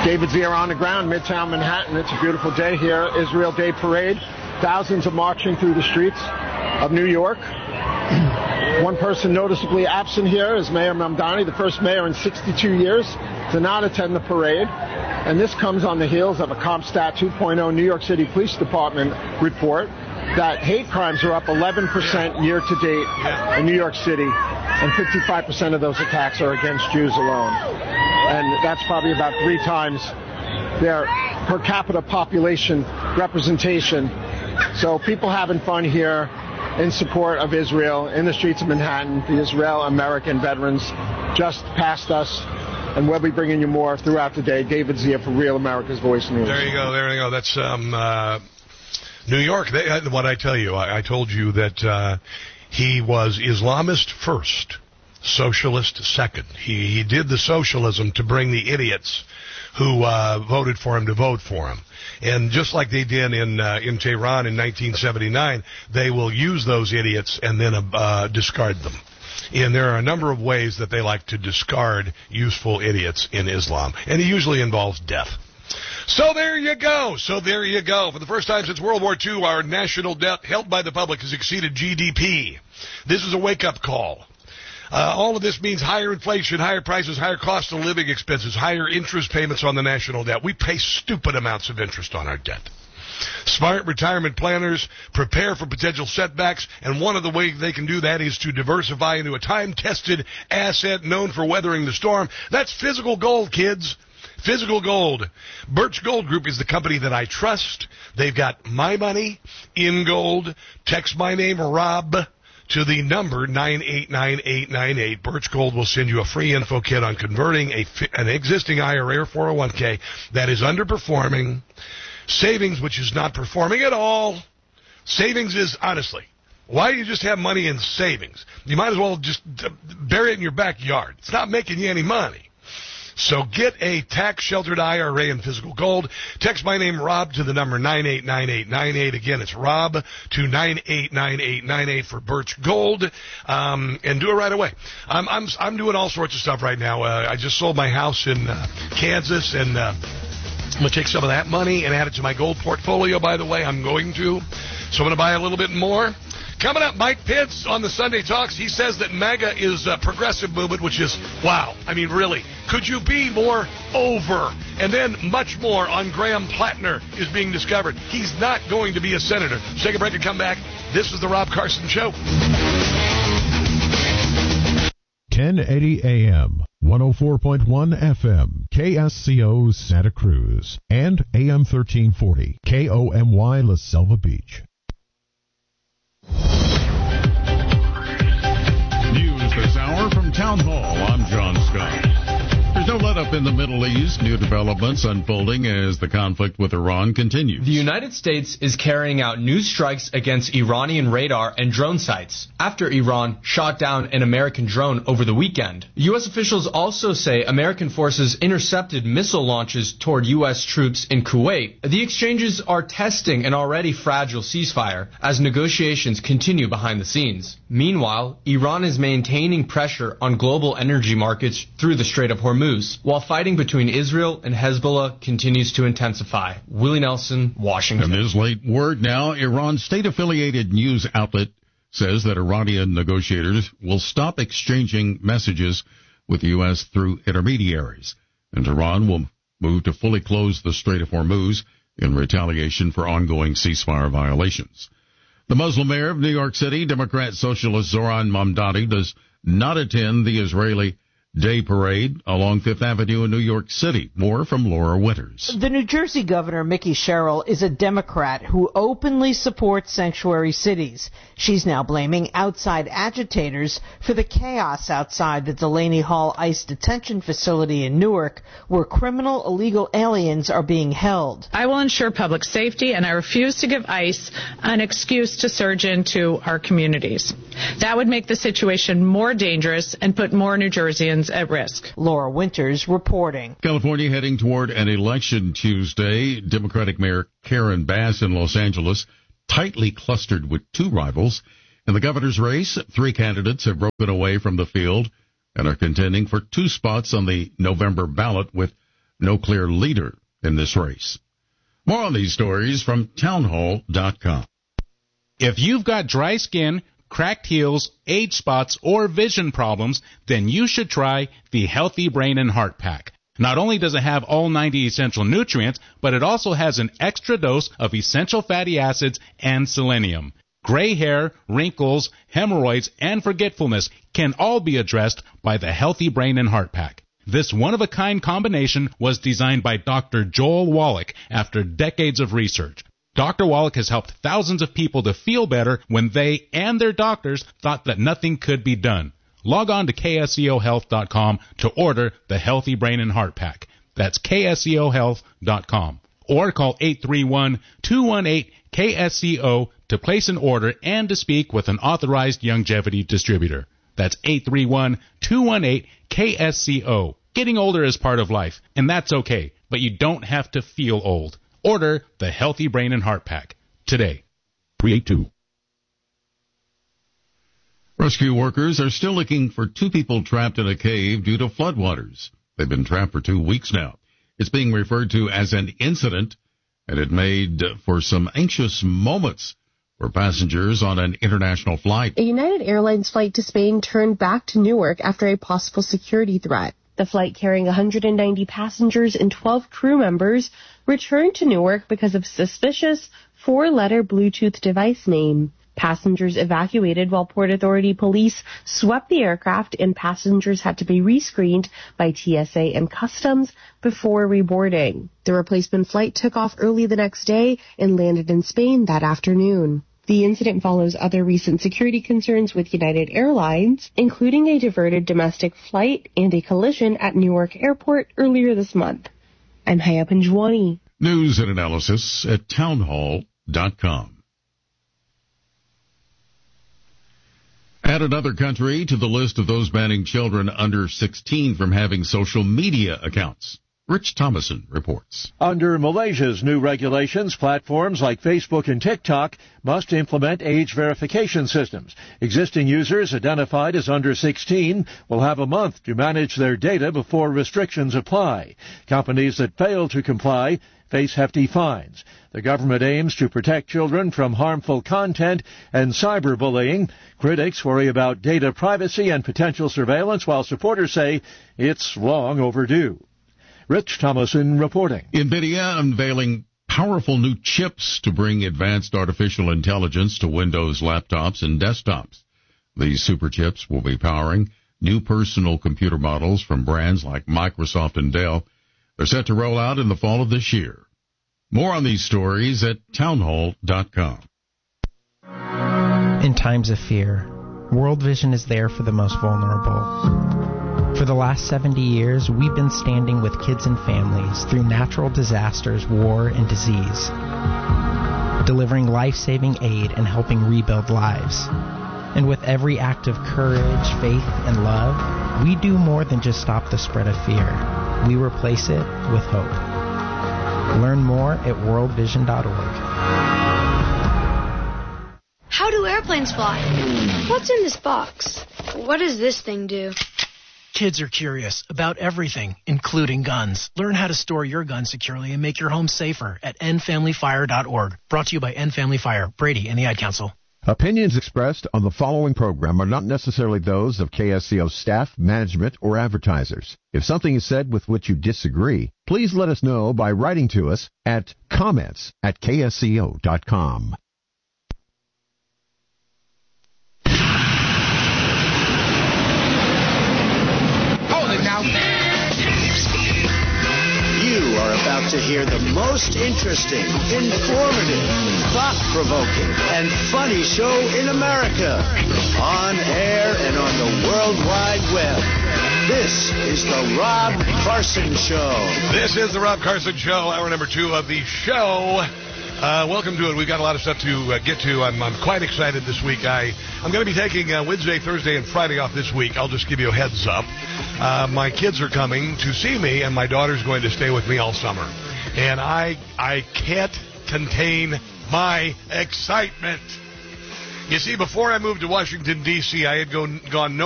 David Zier on the ground, Midtown Manhattan. It's a beautiful day here. Israel Day Parade. Thousands are marching through the streets of New York. One person noticeably absent here is Mayor Mamdani, the first mayor in 62 years to not attend the parade. And this comes on the heels of a CompStat 2.0 New York City Police Department report that hate crimes are up 11% year to date in New York City, and 55% of those attacks are against Jews alone. And that's probably about 3 times their per capita population representation. So people having fun here in support of Israel in the streets of Manhattan. The Israel-American veterans just passed us, and we'll be bringing you more throughout the day. David Zier for Real America's Voice News. There you go. That's New York. What I tell you, I told you that he was Islamist first, socialist second. He did the socialism to bring the idiots who voted for him to vote for him. And just like they did in Tehran in 1979, they will use those idiots and then discard them. And there are a number of ways that they like to discard useful idiots in Islam. And it usually involves death. So there you go. For the first time since World War II, our national debt held by the public has exceeded GDP. This is a wake-up call. All of this means higher inflation, higher prices, higher cost of living expenses, higher interest payments on the national debt. We pay stupid amounts of interest on our debt. Smart retirement planners prepare for potential setbacks, and one of the ways they can do that is to diversify into a time-tested asset known for weathering the storm. That's physical gold, kids. Physical gold. Birch Gold Group is the company that I trust. They've got my money in gold. Text my name, Rob, to the number 989898. Birch Gold will send you a free info kit on converting an existing IRA or 401k that is underperforming. Savings, which is not performing at all. Savings is, honestly, why do you just have money in savings? You might as well just bury it in your backyard. It's not making you any money. So get a tax-sheltered IRA in physical gold. Text my name, Rob, to the number 989898. Again, it's Rob to 989898 for Birch Gold, and do it right away. I'm doing all sorts of stuff right now. I just sold my house in Kansas, and I'm going to take some of that money and add it to my gold portfolio, by the way. I'm going to. So I'm going to buy a little bit more. Coming up, Mike Pence on the Sunday Talks. He says that MAGA is a progressive movement, which is, wow. I mean, really, could you be more over? And then much more on Graham Plattner is being discovered. He's not going to be a senator. Let's take a break and come back. This is the Rob Carson Show. 1080 AM, 104.1 FM, KSCO Santa Cruz, and AM 1340, KOMY La Selva Beach. News this hour from Town Hall. I'm John Scott. There's no let-up in the Middle East. New developments unfolding as the conflict with Iran continues. The United States is carrying out new strikes against Iranian radar and drone sites after Iran shot down an American drone over the weekend. U.S. officials also say American forces intercepted missile launches toward U.S. troops in Kuwait. The exchanges are testing an already fragile ceasefire as negotiations continue behind the scenes. Meanwhile, Iran is maintaining pressure on global energy markets through the Strait of Hormuz, while fighting between Israel and Hezbollah continues to intensify. Willie Nelson, Washington. And this late word now, Iran's state-affiliated news outlet says that Iranian negotiators will stop exchanging messages with the U.S. through intermediaries, and Iran will move to fully close the Strait of Hormuz in retaliation for ongoing ceasefire violations. The Muslim mayor of New York City, Democrat Socialist Zoran Mamdani, does not attend the Israeli Day Parade along Fifth Avenue in New York City. More from Laura Winters. The New Jersey governor, Mickey Sherrill, is a Democrat who openly supports sanctuary cities. She's now blaming outside agitators for the chaos outside the Delaney Hall ICE detention facility in Newark, where criminal illegal aliens are being held. I will ensure public safety, and I refuse to give ICE an excuse to surge into our communities. That would make the situation more dangerous and put more New Jerseyans at risk. Laura Winters reporting. California heading toward an election Tuesday. Democratic Mayor Karen Bass in Los Angeles tightly clustered with two rivals. In the governor's race, three candidates have broken away from the field and are contending for two spots on the November ballot, with no clear leader in this race. More on these stories from townhall.com. If you've got dry skin, cracked heels, age spots, or vision problems, then you should try the Healthy Brain and Heart Pack. Not only does it have all 90 essential nutrients, but it also has an extra dose of essential fatty acids and selenium. Gray hair, wrinkles, hemorrhoids, and forgetfulness can all be addressed by the Healthy Brain and Heart Pack. This one-of-a-kind combination was designed by Dr. Joel Wallach after decades of research. Dr. Wallach has helped thousands of people to feel better when they and their doctors thought that nothing could be done. Log on to KSCOHealth.com to order the Healthy Brain and Heart Pack. That's KSCOHealth.com. Or call 831-218-KSCO to place an order and to speak with an authorized longevity distributor. That's 831-218-KSCO. Getting older is part of life, and that's okay, but you don't have to feel old. Order the Healthy Brain and Heart Pack today. 382. Rescue workers are still looking for 2 people trapped in a cave due to floodwaters. They've been trapped for 2 weeks now. It's being referred to as an incident, and it made for some anxious moments for passengers on an international flight. A United Airlines flight to Spain turned back to Newark after a possible security threat. The flight carrying 190 passengers and 12 crew members returned to Newark because of suspicious 4-letter Bluetooth device name. Passengers evacuated while Port Authority police swept the aircraft, and passengers had to be rescreened by TSA and Customs before reboarding. The replacement flight took off early the next day and landed in Spain that afternoon. The incident follows other recent security concerns with United Airlines, including a diverted domestic flight and a collision at Newark Airport earlier this month. I'm Haya Panjwani. News and analysis at townhall.com. Add another country to the list of those banning children under 16 from having social media accounts. Rich Thomason reports. Under Malaysia's new regulations, platforms like Facebook and TikTok must implement age verification systems. Existing users identified as under 16 will have a month to manage their data before restrictions apply. Companies that fail to comply face hefty fines. The government aims to protect children from harmful content and cyberbullying. Critics worry about data privacy and potential surveillance, while supporters say it's long overdue. Rich Thomason reporting. NVIDIA unveiling powerful new chips to bring advanced artificial intelligence to Windows laptops and desktops. These super chips will be powering new personal computer models from brands like Microsoft and Dell. They're set to roll out in the fall of this year. More on these stories at townhall.com. In times of fear, World Vision is there for the most vulnerable. For the last 70 years, we've been standing with kids and families through natural disasters, war, and disease, delivering life-saving aid and helping rebuild lives. And with every act of courage, faith, and love, we do more than just stop the spread of fear. We replace it with hope. Learn more at worldvision.org. How do airplanes fly? What's in this box? What does this thing do? Kids are curious about everything, including guns. Learn how to store your gun securely and make your home safer at endfamilyfire.org. Brought to you by End Family Fire, Brady, and the Ad Council. Opinions expressed on the following program are not necessarily those of KSCO staff, management, or advertisers. If something is said with which you disagree, please let us know by writing to us at comments@ksco.com. You are about to hear the most interesting, informative, thought-provoking, and funny show in America. On air and on the World Wide Web. This is the Rob Carson Show. This is the Rob Carson Show, hour number 2 of the show. Welcome to it. We've got a lot of stuff to get to. I'm quite excited this week. I'm going to be taking Wednesday, Thursday, and Friday off this week. I'll just give you a heads up. My kids are coming to see me, and my daughter's going to stay with me all summer. And I can't contain my excitement. You see, before I moved to Washington, D.C., I had gone no